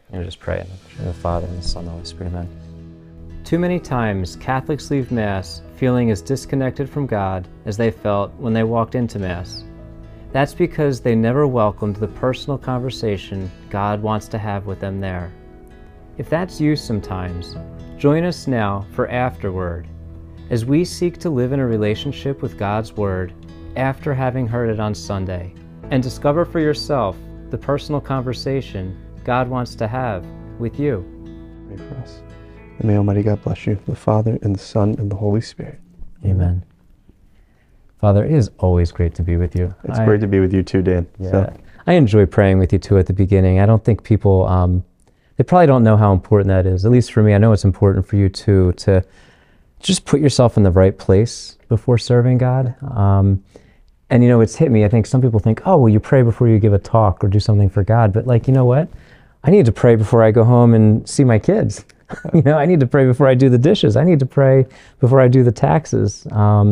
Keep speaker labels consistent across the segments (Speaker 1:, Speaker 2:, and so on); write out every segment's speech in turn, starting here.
Speaker 1: And just pray in the name of the Father, and the Son, and the Holy Spirit, amen. Too many times, Catholics leave Mass feeling as disconnected from God as they felt when they walked into Mass. That's because they never welcomed the personal conversation God wants to have with them there. If that's you sometimes, join us now for Afterword, as we seek to live in a relationship with God's Word after having heard it on Sunday, and discover for yourself the personal conversation God wants to have with you.
Speaker 2: Pray for us. And may Almighty God bless you, the Father, and the Son, and the Holy Spirit.
Speaker 1: Amen. Father, it is always great to be with you.
Speaker 2: It's great to be with you too, Dan.
Speaker 1: Yeah.
Speaker 2: So.
Speaker 1: I enjoy praying with you too at the beginning. I don't think people, they probably don't know how important that is. At least for me, I know it's important for you too, to just put yourself in the right place before serving God. And you know, it's hit me. I think some people think, oh, well, you pray before you give a talk or do something for God. But like, you know what? I need to pray before I go home and see my kids. You know, I need to pray before I do the dishes. I need to pray before I do the taxes.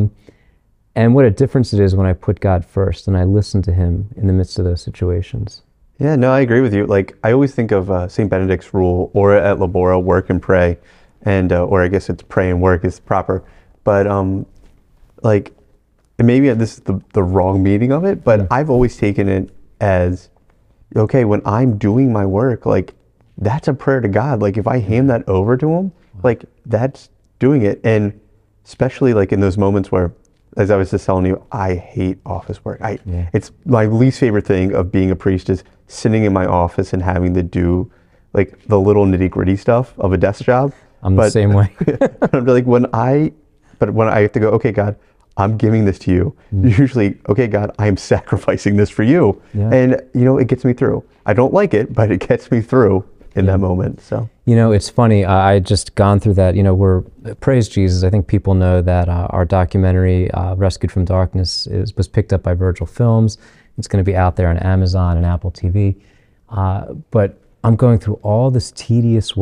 Speaker 1: And what a difference it is when I put God first and I listen to him in the midst of those situations.
Speaker 2: Yeah, no, I agree with you. Like, I always think of St. Benedict's rule, or at Labora, work and pray, and or I guess it's pray and work is proper. But like, and maybe this is the wrong meaning of it, but I've always taken it as, okay, when I'm doing my work, like, that's a prayer to God. Like, if I hand that over to him, like, that's doing it. And especially like in those moments where, as I was just telling you, I hate office work. It's my least favorite thing of being a priest is sitting in my office and having to do like the little nitty gritty stuff of a desk job.
Speaker 1: I'm the same way.
Speaker 2: Like when I have to go, okay, God, I'm giving this to you. Usually, okay, God, I am sacrificing this for you. Yeah. And you know, it gets me through. I don't like it, but it gets me through in that moment. So,
Speaker 1: you know, it's funny. I just gone through that. You know, praise Jesus. I think people know that our documentary, Rescued from Darkness, was picked up by Virgil Films. It's going to be out there on Amazon and Apple TV. But I'm going through all this tedious work